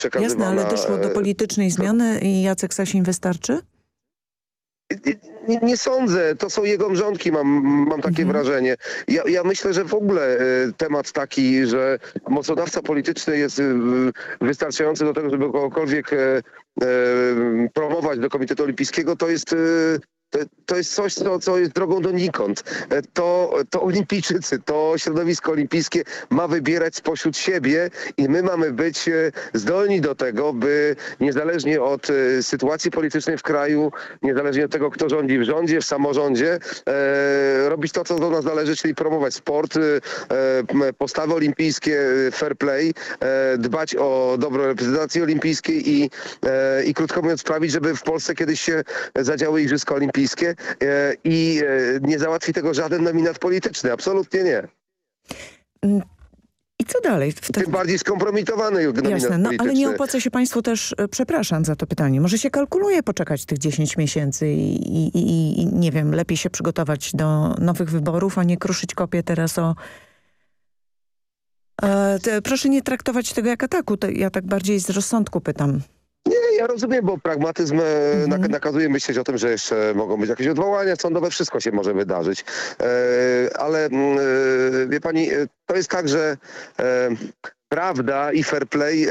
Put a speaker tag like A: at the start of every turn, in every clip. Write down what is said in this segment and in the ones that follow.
A: przekazywana.
B: Jasne, ale doszło do politycznej zmiany i Jacek Sasin wystarczy?
A: Nie sądzę, to są jego mrzonki, mam takie wrażenie. Ja myślę, że w ogóle temat taki, że mocodawca polityczny jest wystarczający do tego, żeby kogokolwiek promować do Komitetu Olimpijskiego, to jest coś, co jest drogą donikąd. To olimpijczycy, to środowisko olimpijskie ma wybierać spośród siebie i my mamy być zdolni do tego, by niezależnie od sytuacji politycznej w kraju, niezależnie od tego, kto rządzi w rządzie, w samorządzie, robić to, co do nas należy, czyli promować sport, postawy olimpijskie, fair play, dbać o dobro reprezentacji olimpijskiej i krótko mówiąc sprawić, żeby w Polsce kiedyś się zadziały Igrzyska Olimpijskie i nie załatwi tego żaden nominat polityczny. Absolutnie nie.
B: I co dalej?
A: Tym bardziej skompromitowany nominat polityczny.
B: Ale nie opłaca się państwu też, przepraszam za to pytanie, może się kalkuluje poczekać tych 10 miesięcy i nie wiem, lepiej się przygotować do nowych wyborów, a nie kruszyć kopię teraz o... proszę nie traktować tego jak ataku, ja tak bardziej z rozsądku pytam.
A: Nie, ja rozumiem, bo pragmatyzm nakazuje myśleć o tym, że jeszcze mogą być jakieś odwołania sądowe, wszystko się może wydarzyć. Ale wie pani, to jest tak, że prawda i fair play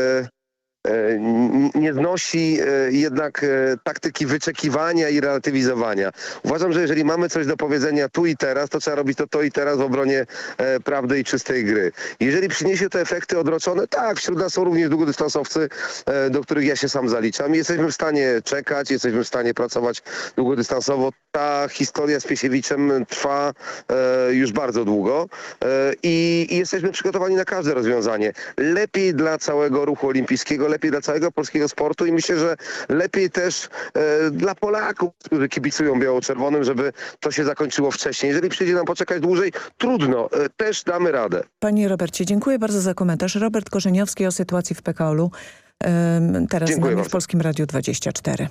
A: nie znosi jednak taktyki wyczekiwania i relatywizowania. Uważam, że jeżeli mamy coś do powiedzenia tu i teraz, to trzeba robić to i teraz w obronie prawdy i czystej gry. Jeżeli przyniesie to efekty odroczone, tak, wśród nas są również długodystansowcy, do których ja się sam zaliczam. Jesteśmy w stanie czekać, jesteśmy w stanie pracować długodystansowo. Ta historia z Piesiewiczem trwa już bardzo długo i jesteśmy przygotowani na każde rozwiązanie. Lepiej dla całego ruchu olimpijskiego, lepiej dla całego polskiego sportu i myślę, że lepiej też dla Polaków, którzy kibicują biało-czerwonym, żeby to się zakończyło wcześniej. Jeżeli przyjdzie nam poczekać dłużej, trudno, też damy radę.
B: Panie Robercie, dziękuję bardzo za komentarz. Robert Korzeniowski o sytuacji w PKOL-u. Teraz z nami w Polskim Radiu 24.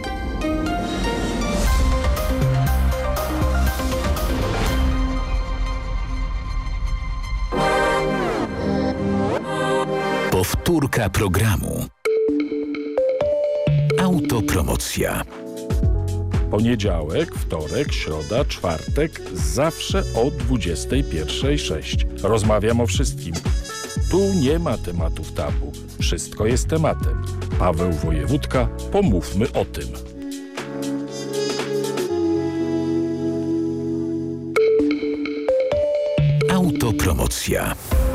C: Powtórka programu. Autopromocja.
D: Poniedziałek, wtorek, środa, czwartek, zawsze o 21:06. Rozmawiam o wszystkim. Tu nie ma tematów tabu. Wszystko jest tematem. Paweł Wojewódka, pomówmy o tym.
C: Autopromocja.